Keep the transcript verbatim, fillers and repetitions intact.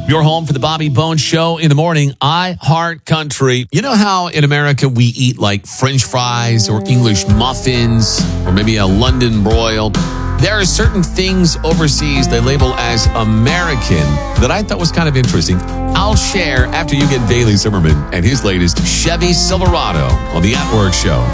Your home for the Bobby Bones Show in the morning. I Heart Country. You know how in America we eat like French fries or English muffins or maybe a London broil? There are certain things overseas they label as American that I thought was kind of interesting. I'll share after you get Bailey Zimmerman and his latest Chevy Silverado on the At Work Show.